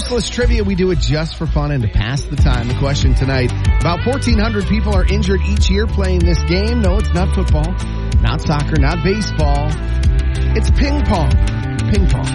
Useless trivia. We do it just for fun and to pass the time. The question tonight, about 1,400 people are injured each year playing this game. No, it's not football, not soccer, not baseball. It's ping pong. Ping pong.